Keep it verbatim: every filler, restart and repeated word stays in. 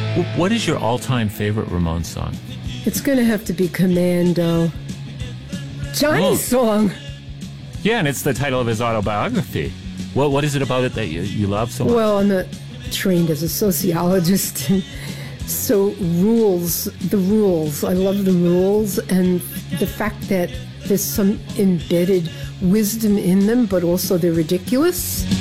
Wh- What is your all-time favorite Ramones song? It's going to have to be Commando. Johnny's Oh. song. Yeah, and it's the title of his autobiography. What What is it about it that you, you love so much? Well, I'm not trained as a sociologist. So rules, the rules. I love the rules and the fact that there's some embedded wisdom in them, but also they're ridiculous.